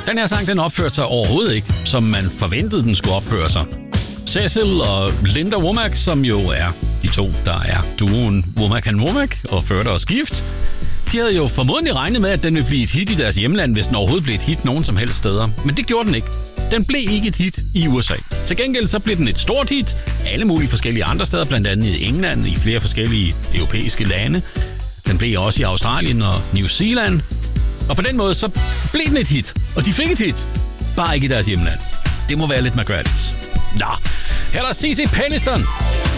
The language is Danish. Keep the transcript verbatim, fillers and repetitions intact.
Den her sang, den opførte sig overhovedet ikke, som man forventede, den skulle opføre sig. Cecil og Linda Womack, som jo er de to, der er duoen Womack and Womack og førte og skift, de havde jo formodentlig regnet med, at den ville blive et hit i deres hjemland, hvis den overhovedet blev et hit nogen som helst steder. Men det gjorde den ikke. Den blev ikke et hit i U S A. Til gengæld så blev den et stort hit alle mulige forskellige andre steder, blandt andet i England, i flere forskellige europæiske lande. Den blev også i Australien og New Zealand. Og på den måde så blev den et hit. Og de fik et hit. Bare ikke i deres hjemland. Det må være lidt mærkværdigt. Nå, her er der C C Peniston.